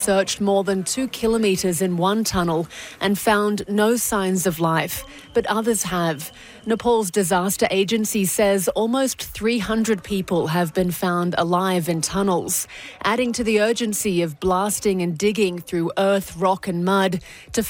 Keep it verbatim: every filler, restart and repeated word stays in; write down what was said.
searched more than two kilometres in one tunnel and found no signs of life, but others have. Nepal's disaster agency says almost three hundred people have been found alive in tunnels, adding to the urgency of blasting and digging through earth, rock and mud to